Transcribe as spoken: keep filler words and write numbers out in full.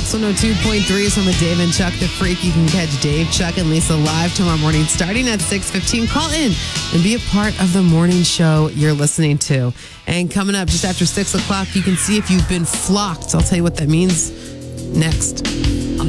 Kicks one oh two point three is home with Dave and Chuck the Freak. You can catch Dave, Chuck, and Lisa live tomorrow morning starting at six fifteen. Call in and be a part of the morning show you're listening to. And coming up just after six o'clock, you can see if you've been flocked. I'll tell you what that means next.